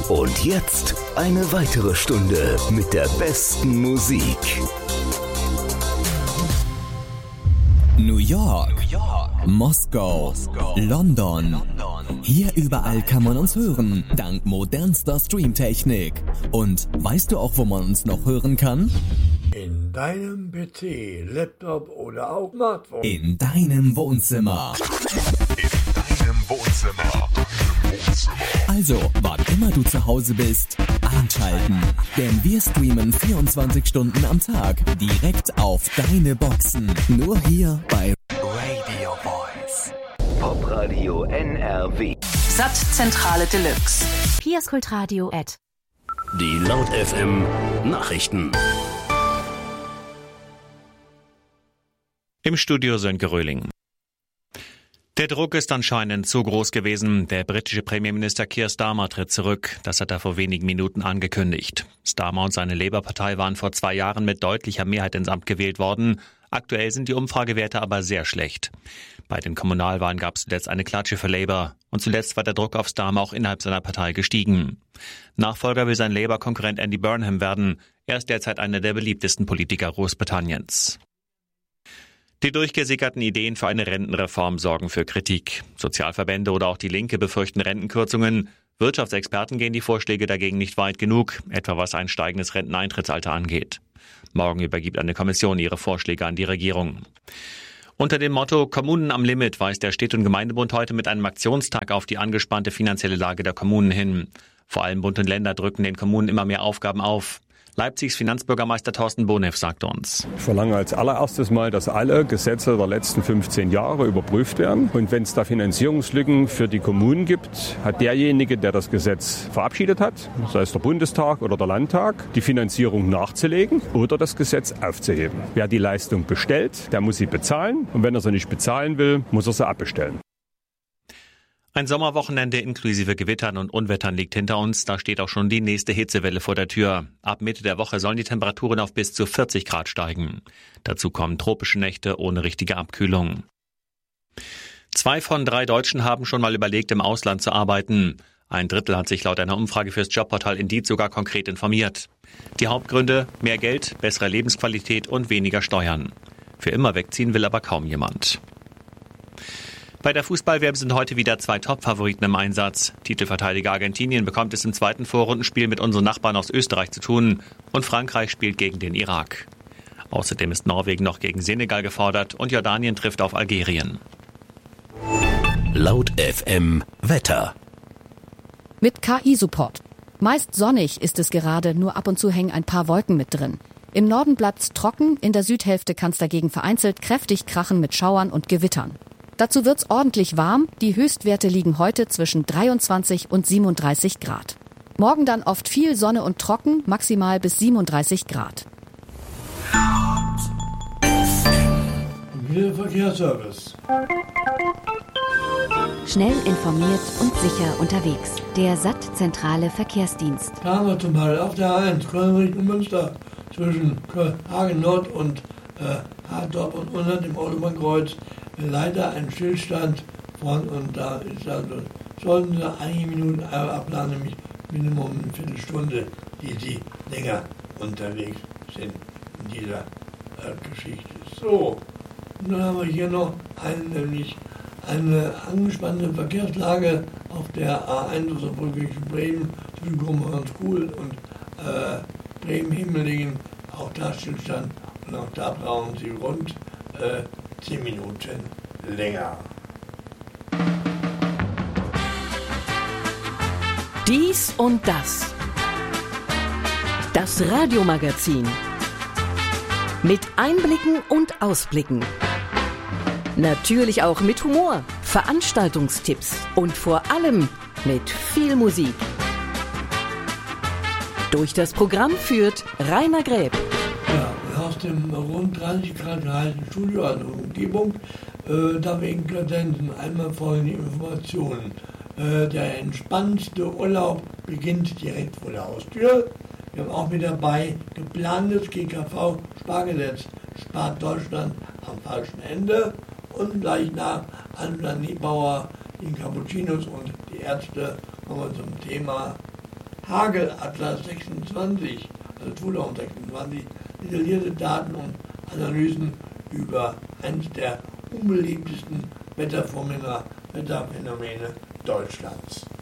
Und jetzt eine weitere Stunde mit der besten Musik. New York, Moskau, London. Hier überall kann man uns hören, dank modernster Streamtechnik. Und weißt du auch, wo man uns noch hören kann? In deinem PC, Laptop oder auch Smartphone. In deinem Wohnzimmer. Also, wann immer du zu Hause bist, einschalten. Denn wir streamen 24 Stunden am Tag direkt auf deine Boxen. Nur hier bei Radio Voice. Popradio NRW. Satt-Zentrale Deluxe. Piaskultradio @ Die Laut FM Nachrichten. Im Studio Sönke Röhling. Der Druck ist anscheinend zu groß gewesen. Der britische Premierminister Keir Starmer tritt zurück. Das hat er vor wenigen Minuten angekündigt. Starmer und seine Labour-Partei waren vor 2 Jahren mit deutlicher Mehrheit ins Amt gewählt worden. Aktuell sind die Umfragewerte aber sehr schlecht. Bei den Kommunalwahlen gab es zuletzt eine Klatsche für Labour. Und zuletzt war der Druck auf Starmer auch innerhalb seiner Partei gestiegen. Nachfolger will sein Labour-Konkurrent Andy Burnham werden. Er ist derzeit einer der beliebtesten Politiker Großbritanniens. Die durchgesickerten Ideen für eine Rentenreform sorgen für Kritik. Sozialverbände oder auch die Linke befürchten Rentenkürzungen. Wirtschaftsexperten gehen die Vorschläge dagegen nicht weit genug, etwa was ein steigendes Renteneintrittsalter angeht. Morgen übergibt eine Kommission ihre Vorschläge an die Regierung. Unter dem Motto Kommunen am Limit weist der Städte- und Gemeindebund heute mit einem Aktionstag auf die angespannte finanzielle Lage der Kommunen hin. Vor allem Bund und Länder drücken den Kommunen immer mehr Aufgaben auf. Leipzigs Finanzbürgermeister Thorsten Bonev sagte uns: Ich verlange als allererstes mal, dass alle Gesetze der letzten 15 Jahre überprüft werden. Und wenn es da Finanzierungslücken für die Kommunen gibt, hat derjenige, der das Gesetz verabschiedet hat, sei es der Bundestag oder der Landtag, die Finanzierung nachzulegen oder das Gesetz aufzuheben. Wer die Leistung bestellt, der muss sie bezahlen. Und wenn er sie nicht bezahlen will, muss er sie abbestellen. Ein Sommerwochenende inklusive Gewittern und Unwettern liegt hinter uns. Da steht auch schon die nächste Hitzewelle vor der Tür. Ab Mitte der Woche sollen die Temperaturen auf bis zu 40 Grad steigen. Dazu kommen tropische Nächte ohne richtige Abkühlung. 2 von 3 Deutschen haben schon mal überlegt, im Ausland zu arbeiten. 1/3 hat sich laut einer Umfrage fürs Jobportal Indeed sogar konkret informiert. Die Hauptgründe: mehr Geld, bessere Lebensqualität und weniger Steuern. Für immer wegziehen will aber kaum jemand. Bei der Fußball-WM sind heute wieder 2 Top-Favoriten im Einsatz. Titelverteidiger Argentinien bekommt es im zweiten Vorrundenspiel mit unseren Nachbarn aus Österreich zu tun und Frankreich spielt gegen den Irak. Außerdem ist Norwegen noch gegen Senegal gefordert und Jordanien trifft auf Algerien. Laut FM Wetter. Mit KI-Support. Meist sonnig ist es gerade, nur ab und zu hängen ein paar Wolken mit drin. Im Norden bleibt's trocken, in der Südhälfte kann's dagegen vereinzelt kräftig krachen mit Schauern und Gewittern. Dazu wird's ordentlich warm. Die Höchstwerte liegen heute zwischen 23 und 37 Grad. Morgen dann oft viel Sonne und trocken, maximal bis 37 Grad. Verkehrsservice. Schnell informiert und sicher unterwegs. Der Satt-Zentrale Verkehrsdienst. Da haben wir zum Beispiel auf der A1 Köln Richtung Münster zwischen Hagen Nord und Hardorf und unter dem Autobahnkreuz leider ein Stillstand von, und da ist also, sollten Sie einige Minuten abladen, nämlich Minimum eine Viertelstunde, die Sie länger unterwegs sind in dieser Geschichte. So, und dann haben wir hier noch nämlich eine angespannte Verkehrslage auf der A1 aus der Brücke Bremen zwischen Grumholz-Kuhl und Bremen-Himmelingen, auch da Stillstand und auch da brauchen Sie rund 10 Minuten länger. Dies und das. Das Radiomagazin. Mit Einblicken und Ausblicken. Natürlich auch mit Humor, Veranstaltungstipps und vor allem mit viel Musik. Durch das Programm führt Rainer Gräb. Ja, aus dem rund 30 Grad gehaltenen Studio, also Umgebung, da wegen Kadenzen einmal folgende Informationen. Der entspannendste Urlaub beginnt direkt vor der Haustür. Wir haben auch mit dabei geplantes GKV-Spargesetz spart Deutschland am falschen Ende. Und gleich nach Anna Niebauer, den Cappuccinos und die Ärzte kommen wir zum Thema Hagelatlas 26, also 2026, detaillierte Daten und Analysen über eines der unbeliebtesten Wetterphänomene Deutschlands.